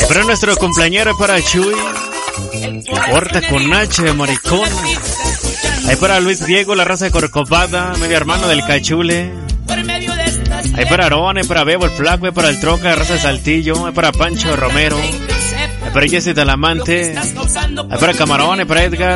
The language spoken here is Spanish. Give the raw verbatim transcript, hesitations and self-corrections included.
Pero nuestro cumpleañero para Chuy, Horta con H, maricón. Ahí para Luis Diego, la raza de Corcovada, medio hermano del Cachule. Ahí para Aarón, ahí para Bebo, el Flaco, ahí para el Troca, raza de Saltillo. Ahí para Pancho Romero, ahí para Jesse Talamante, ahí para Camarón, ahí para Edgar.